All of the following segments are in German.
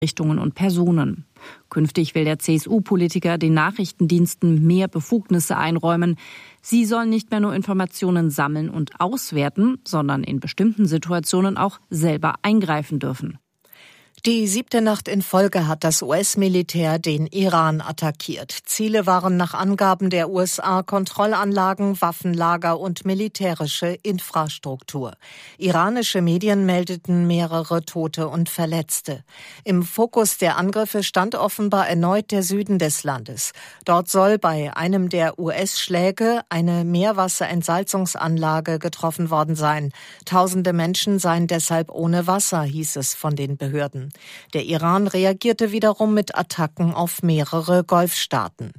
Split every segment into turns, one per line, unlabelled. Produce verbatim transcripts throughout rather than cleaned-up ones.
Richtungen und Personen. Künftig will der C S U-Politiker den Nachrichtendiensten mehr Befugnisse einräumen. Sie sollen nicht mehr nur Informationen sammeln und auswerten, sondern in bestimmten Situationen auch selber eingreifen dürfen.
Die siebte Nacht in Folge hat das U S-Militär den Iran attackiert. Ziele waren nach Angaben der U S A Kontrollanlagen, Waffenlager und militärische Infrastruktur. Iranische Medien meldeten mehrere Tote und Verletzte. Im Fokus der Angriffe stand offenbar erneut der Süden des Landes. Dort soll bei einem der U S-Schläge eine Meerwasserentsalzungsanlage getroffen worden sein. Tausende Menschen seien deshalb ohne Wasser, hieß es von den Behörden. Der Iran reagierte wiederum mit Attacken auf mehrere Golfstaaten.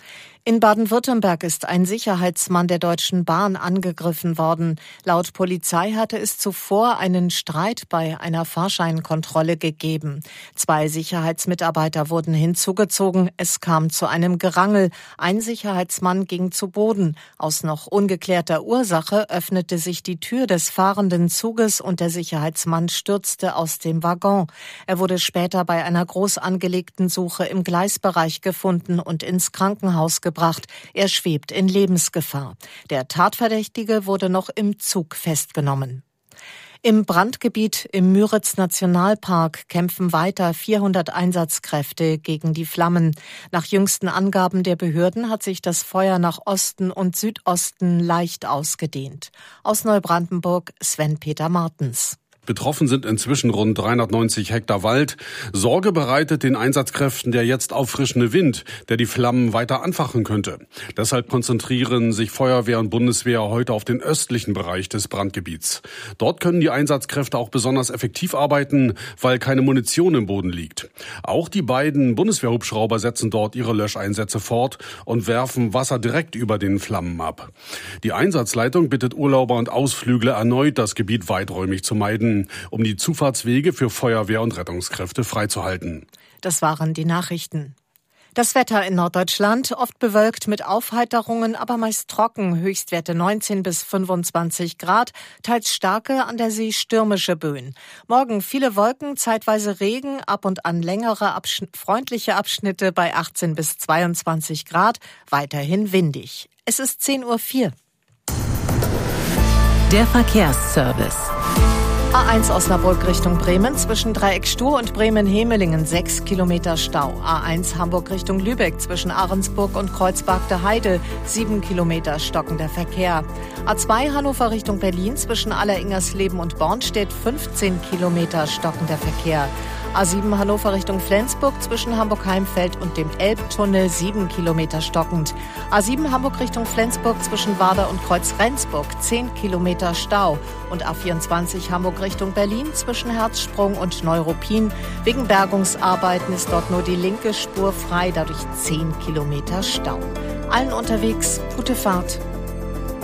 In Baden-Württemberg ist ein Sicherheitsmann der Deutschen Bahn angegriffen worden. Laut Polizei hatte es zuvor einen Streit bei einer Fahrscheinkontrolle gegeben. Zwei Sicherheitsmitarbeiter wurden hinzugezogen. Es kam zu einem Gerangel. Ein Sicherheitsmann ging zu Boden. Aus noch ungeklärter Ursache öffnete sich die Tür des fahrenden Zuges und der Sicherheitsmann stürzte aus dem Waggon. Er wurde später bei einer groß angelegten Suche im Gleisbereich gefunden und ins Krankenhaus gebracht. gebracht. Er schwebt in Lebensgefahr. Der Tatverdächtige wurde noch im Zug festgenommen. Im Brandgebiet im Müritz-Nationalpark kämpfen weiter vierhundert Einsatzkräfte gegen die Flammen. Nach jüngsten Angaben der Behörden hat sich das Feuer nach Osten und Südosten leicht ausgedehnt. Aus Neubrandenburg Sven-Peter Martens.
Betroffen sind inzwischen rund dreihundertneunzig Hektar Wald. Sorge bereitet den Einsatzkräften der jetzt auffrischende Wind, der die Flammen weiter anfachen könnte. Deshalb konzentrieren sich Feuerwehr und Bundeswehr heute auf den östlichen Bereich des Brandgebiets. Dort können die Einsatzkräfte auch besonders effektiv arbeiten, weil keine Munition im Boden liegt. Auch die beiden Bundeswehrhubschrauber setzen dort ihre Löscheinsätze fort und werfen Wasser direkt über den Flammen ab. Die Einsatzleitung bittet Urlauber und Ausflügler erneut, das Gebiet weiträumig zu meiden, um die Zufahrtswege für Feuerwehr und Rettungskräfte freizuhalten.
Das waren die Nachrichten. Das Wetter in Norddeutschland, oft bewölkt mit Aufheiterungen, aber meist trocken, Höchstwerte neunzehn bis fünfundzwanzig Grad, teils starke, an der See stürmische Böen. Morgen viele Wolken, zeitweise Regen, ab und an längere, abschn- freundliche Abschnitte bei achtzehn bis zweiundzwanzig Grad, weiterhin windig. Es ist zehn Uhr vier.
Der Verkehrsservice.
A eins Osnabrück Richtung Bremen, zwischen Dreieck Stur und Bremen-Hemelingen sechs Kilometer Stau. A eins Hamburg Richtung Lübeck, zwischen Ahrensburg und Kreuzberg der Heide sieben Kilometer stockender Verkehr. A zwei Hannover Richtung Berlin, zwischen Alleringersleben und Bornstedt fünfzehn Kilometer stockender Verkehr. A sieben Hannover Richtung Flensburg, zwischen Hamburg-Heimfeld und dem Elbtunnel sieben Kilometer stockend. A sieben Hamburg Richtung Flensburg, zwischen Warder und Kreuz-Rendsburg zehn Kilometer Stau. Und A vierundzwanzig Hamburg Richtung Berlin, zwischen Herzsprung und Neuruppin. Wegen Bergungsarbeiten ist dort nur die linke Spur frei, dadurch zehn Kilometer Stau. Allen unterwegs gute Fahrt.